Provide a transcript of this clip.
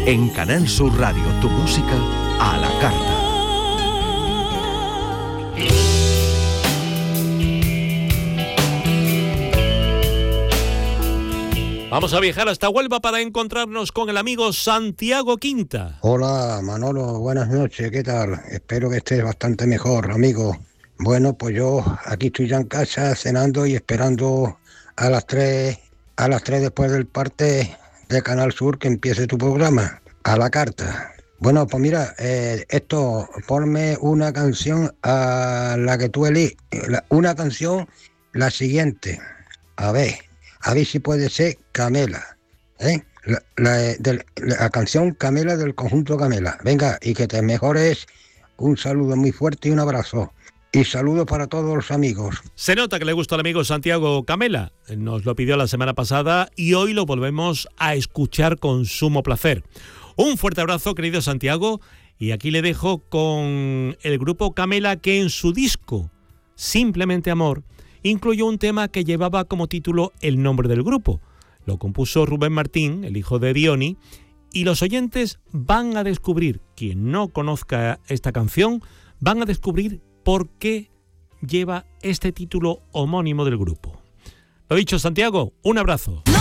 En Canal Sur Radio, tu música a la carta. Vamos a viajar hasta Huelva para encontrarnos con el amigo Santiago Quinta. Hola Manolo, buenas noches, ¿qué tal? Espero que estés bastante mejor, amigo. Bueno, pues yo aquí estoy ya en casa cenando y esperando a las 3 después del parte de Canal Sur que empiece tu programa, a la carta. Bueno, pues mira, ponme una canción a la que tú eliges, una canción, la siguiente, a ver si puede ser Camela, la canción Camela del conjunto Camela. Venga, y que te mejores, un saludo muy fuerte y un abrazo. Y saludos para todos los amigos. Se nota que le gusta al amigo Santiago Camela. Nos lo pidió la semana pasada y hoy lo volvemos a escuchar con sumo placer. Un fuerte abrazo, querido Santiago. Y aquí le dejo con el grupo Camela, que en su disco Simplemente Amor incluyó un tema que llevaba como título el nombre del grupo. Lo compuso Rubén Martín, el hijo de Diony, y los oyentes van a descubrir, quien no conozca esta canción, van a descubrir por qué lleva este título homónimo del grupo. Lo dicho, Santiago, un abrazo.